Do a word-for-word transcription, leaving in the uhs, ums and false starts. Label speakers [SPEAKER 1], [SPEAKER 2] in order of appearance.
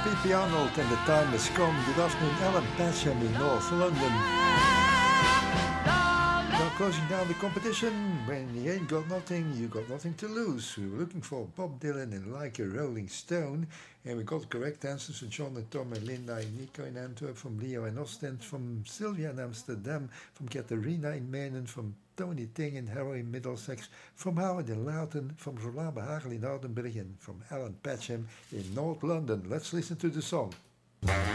[SPEAKER 1] P P Arnold and The Time Has Come. Good afternoon, Alan Patcham in North London. Now closing down the competition. When you ain't got nothing, you got nothing to lose. We were looking for Bob Dylan and Like a Rolling Stone, and we got correct answers from John and Tom and Linda and Nico in Antwerp, from Leo in Ostend, from Sylvia in Amsterdam, from Katerina in Menen, from Tony Ting in Harrow in Middlesex, from Howard in Loughton, from Rolanda Hagel in Oudenbrug, and from Alan Patcham in North London. Let's listen to the song.